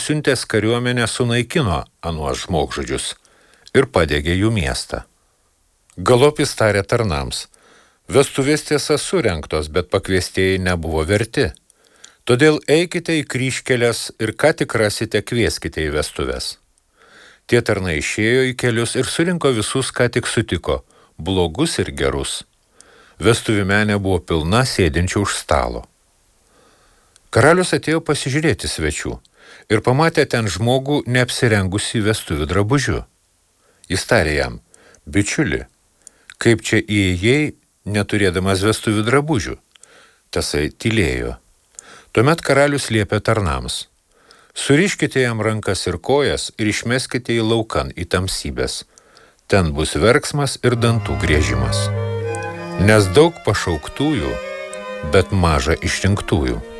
nusiuntęs kariuomenę sunaikino anuos žmogžudžius ir padegė jų miestą. Galop jis tarė tarnams: vestuvės tiesa surengtos, bet pakviestieji nebuvo verti. Todėl eikite į kryžkeles ir ką tik rasite, kvieskite į vestuves. Tie tarnai išėjo į kelius ir surinko visus, ką tik sutiko, blogus ir gerus. Vestuvių menė buvo pilna sėdinčių už stalo. Karalius atėjo pasižiūrėti svečių ir pamatė ten žmogų neapsirengusi vestuvių drabužiu. Jis tarė jam: bičiuli, kaip čia įėjai, neturėdamas vestuvių drabužių? Tasai tylėjo. Tuomet karalius liepė tarnams: suriškite jam rankas ir kojas ir išmeskite į laukan, į tamsybės. Ten bus verksmas ir dantų griežimas. Nes daug pašauktųjų, bet maža išrinktųjų.